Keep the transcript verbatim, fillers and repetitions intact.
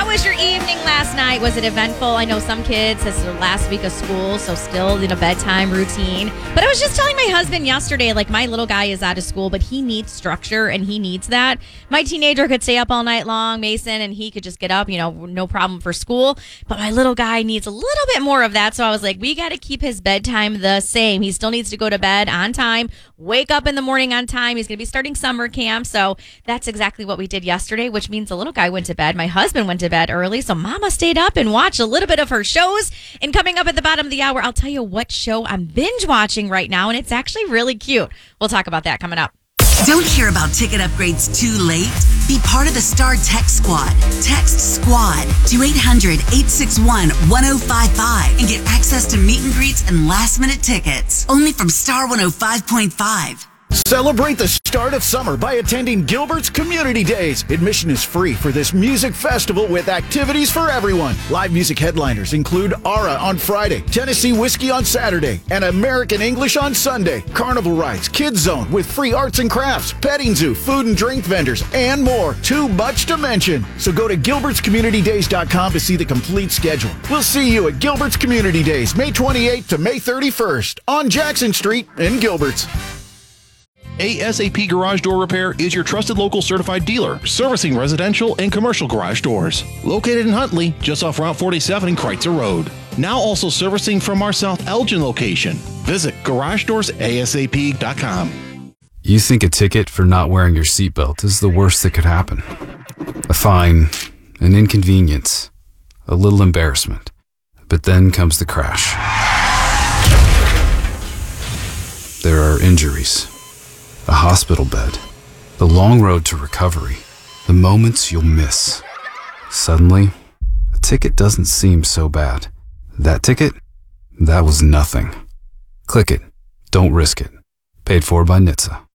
was your evening last night? Was it eventful? I know some kids, it's their last week of school, so still in a bedtime routine. But I was just telling my husband yesterday, like, my little guy is out of school, but he needs structure and he needs that. My teenager could stay up all night long, Mason, and he could just get up, you know, no problem for school. But my little guy needs a little bit more of that. So I was like, we got to keep his bedtime the same. He still needs to go to bed on time, wake up in the morning on time. He's going to be starting summer camp. So that's exactly what we did yesterday, which means the little guy went to bed. My husband went to bed early. So Mama stayed up and watched a little bit of her shows. And coming up at the bottom of the hour, I'll tell you what show I'm binge watching right now. And it's actually really cute. We'll talk about that coming up. Don't hear about ticket upgrades too late? Be part of the Star Text Squad. Text SQUAD to eight hundred, eight six one, one oh five five and get access to meet and greets and last minute tickets. Only from Star one oh five point five. Celebrate the start of summer by attending Gilbert's Community Days. Admission is free for this music festival with activities for everyone. Live music headliners include Aura on Friday, Tennessee Whiskey on Saturday, and American English on Sunday. Carnival rides, Kids Zone with free arts and crafts, petting zoo, food and drink vendors, and more. Too much to mention. So go to gilberts community days dot com to see the complete schedule. We'll see you at Gilbert's Community Days, May twenty-eighth to May thirty-first on Jackson Street in Gilbert's. A S A P Garage Door Repair is your trusted local certified dealer, servicing residential and commercial garage doors. Located in Huntley, just off Route forty-seven and Kreitzer Road. Now also servicing from our South Elgin location. Visit garage doors A S A P dot com. You think a ticket for not wearing your seatbelt is the worst that could happen. A fine, an inconvenience, a little embarrassment. But then comes the crash. There are injuries. A hospital bed, the long road to recovery, the moments you'll miss. Suddenly, a ticket doesn't seem so bad. That ticket? That was nothing. Click it. Don't risk it. Paid for by N H T S A.